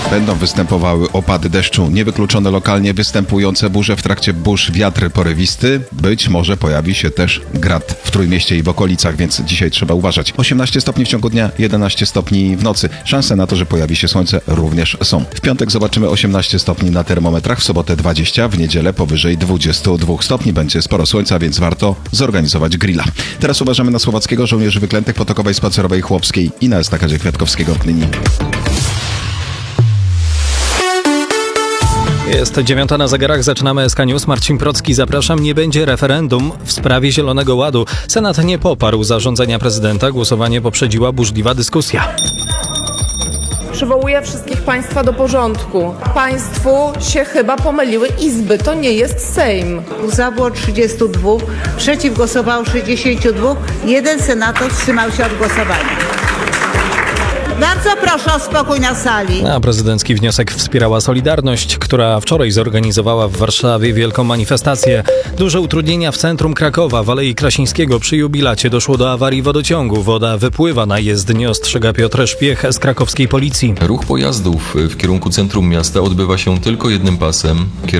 Będą występowały opady deszczu, niewykluczone lokalnie występujące burze w trakcie burz, wiatr porywisty. Być może pojawi się też grad w Trójmieście i w okolicach, więc dzisiaj trzeba uważać. 18 stopni w ciągu dnia, 11 stopni w nocy. Szanse na to, że pojawi się słońce również są. W piątek zobaczymy 18 stopni na termometrach, w sobotę 20, w niedzielę powyżej 22 stopni. Będzie sporo słońca, więc warto zorganizować grilla. Teraz uważamy na słowackiego, żołnierzy wyklętych, potokowej, spacerowej, chłopskiej i na estakadzie Kwiatkowskiego. Jest 9 na zegarach, zaczynamy SK News. Marcin Procki, zapraszam. Nie będzie referendum w sprawie Zielonego Ładu. Senat nie poparł zarządzenia prezydenta. Głosowanie poprzedziła burzliwa dyskusja. Przywołuję wszystkich Państwa do porządku. Państwu się chyba pomyliły izby. To nie jest Sejm. Za było 32, przeciw głosowało 62, jeden senator wstrzymał się od głosowania. Bardzo proszę o spokój na sali. A prezydencki wniosek wspierała Solidarność, która wczoraj zorganizowała w Warszawie wielką manifestację. Duże utrudnienia w centrum Krakowa, w Alei Krasińskiego. Przy jubilacie doszło do awarii wodociągu. Woda wypływa na jezdnię, ostrzega Piotr Szpiech z krakowskiej policji. Ruch pojazdów w kierunku centrum miasta odbywa się tylko jednym pasem.